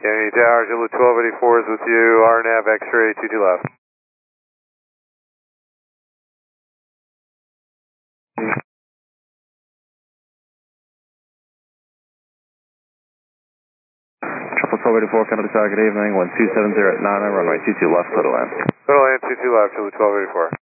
Kennedy Tower, Zulu 1284 is with you, RNAV X-ray 22 left. Triple 1284, Kennedy Tower, good evening, 1270 at 9, runway 22 left, clear to land. Clear to land 22 left, Zulu 1284.